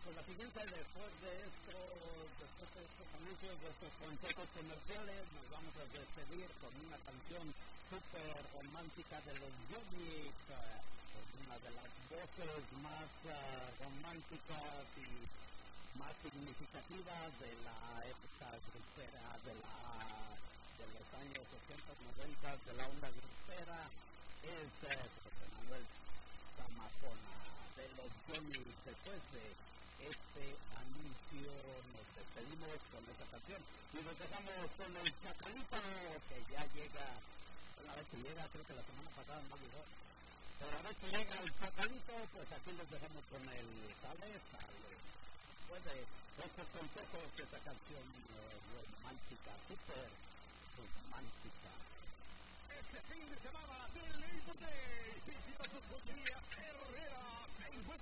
Pues la siguiente, después de estos anuncios, de estos consejos comerciales, nos vamos a despedir con una canción súper romántica de los Yogis, una de las voces más románticas y más significativas de la época grupera, de los años 80, 90, de la onda grupera, es José Manuel Zamacona, de los Yogis. Después de este anuncio nos despedimos con esta canción y nos dejamos con el Chacalito, que ya llega, a ver si llega, creo que la semana pasada no llegó, pero a ver si llega el Chacalito. Pues aquí los dejamos con el sale. Después de estos consejos, esa canción romántica, súper romántica. Este fin de semana del Labor Day, visita tus botellas Herreras en